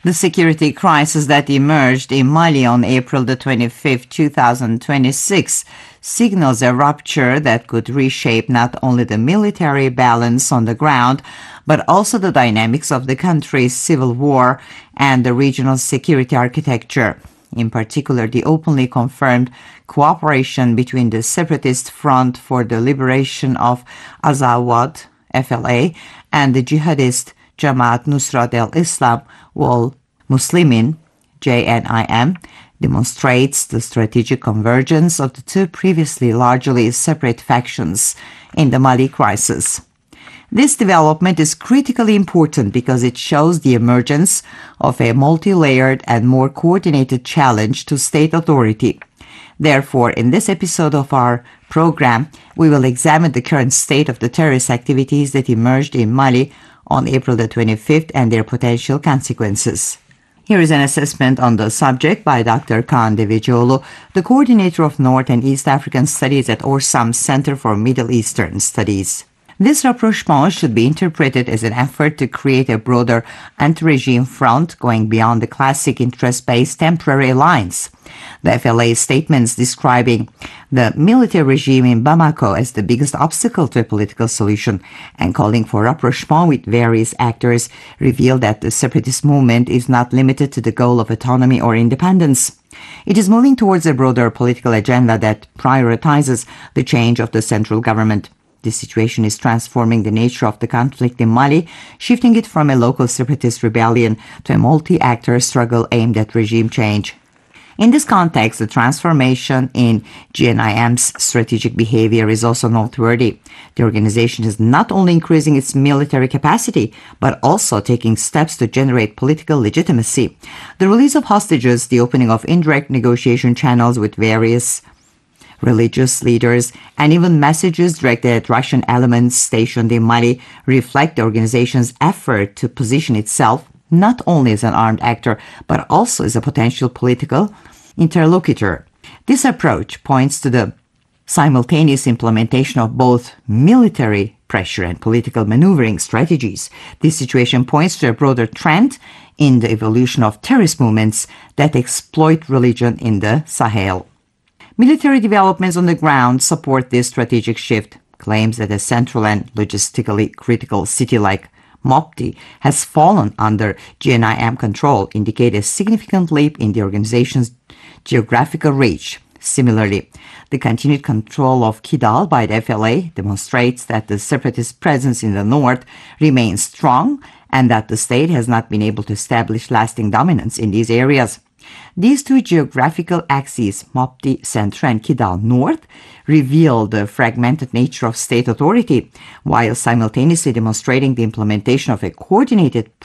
The security crisis that emerged in Mali on April the 25th, 2026 signals a rupture that could reshape not only the military balance on the ground, but also the dynamics of the country's civil war and the regional security architecture. In particular, the openly confirmed cooperation between the Separatist Front for the Liberation of Azawad, FLA, and the jihadist Jamaat Nusrat al-Islam wal Muslimin, JNIM, demonstrates the strategic convergence of the two previously largely separate factions in the Mali crisis. This development is critically important because it shows the emergence of a multi-layered and more coordinated challenge to state authority. Therefore, in this episode of our program, we will examine the current state of the terrorist activities that emerged in Mali on April the 25th and their potential consequences. Here is an assessment on the subject by Dr. Kaan Devecioğlu, the coordinator of North and East African Studies at Orsam Center for Middle Eastern Studies. This rapprochement should be interpreted as an effort to create a broader anti-regime front going beyond the classic interest-based temporary alliance. The FLA's statements describing the military regime in Bamako as the biggest obstacle to a political solution and calling for rapprochement with various actors reveal that the separatist movement is not limited to the goal of autonomy or independence. It is moving towards a broader political agenda that prioritizes the change of the central government. This situation is transforming the nature of the conflict in Mali, shifting it from a local separatist rebellion to a multi-actor struggle aimed at regime change. In this context, the transformation in JNIM's strategic behavior is also noteworthy. The organization is not only increasing its military capacity, but also taking steps to generate political legitimacy. The release of hostages, the opening of indirect negotiation channels with various religious leaders, and even messages directed at Russian elements stationed in Mali reflect the organization's effort to position itself not only as an armed actor, but also as a potential political interlocutor. This approach points to the simultaneous implementation of both military pressure and political maneuvering strategies. This situation points to a broader trend in the evolution of terrorist movements that exploit religion in the Sahel. Military developments on the ground support this strategic shift. Claims that a central and logistically critical city like Mopti has fallen under JNIM control indicate a significant leap in the organization's geographical reach. Similarly, the continued control of Kidal by the FLA demonstrates that the separatist presence in the north remains strong and that the state has not been able to establish lasting dominance in these areas. These two geographical axes, Mopti Center and Kidal North, reveal the fragmented nature of state authority, while simultaneously demonstrating the implementation of a coordinated